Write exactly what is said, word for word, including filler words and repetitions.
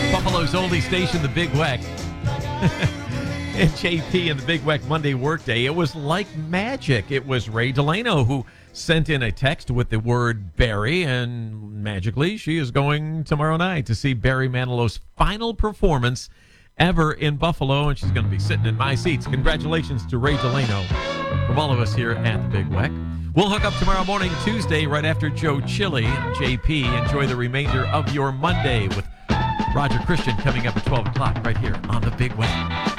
Buffalo's oldie station, the Big Weck. And J P and the Big Weck Monday Workday. It was like magic. It was Ray Delano who sent in a text with the word Barry, and magically she is going tomorrow night to see Barry Manilow's final performance ever in Buffalo, and she's going to be sitting in my seats. Congratulations to Ray Delano from all of us here at the Big Weck. We'll hook up tomorrow morning, Tuesday, right after Joe Chili. J P, enjoy the remainder of your Monday with Roger Christian coming up at twelve o'clock right here on the Big Weck.